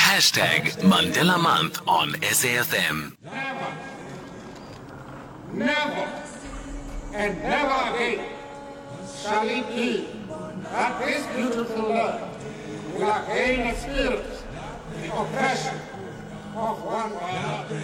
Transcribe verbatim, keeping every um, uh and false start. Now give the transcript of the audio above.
Hashtag Mandela Month on S A F M. Never, never, and never again shall it be that this beautiful land will again experience the oppression of one another.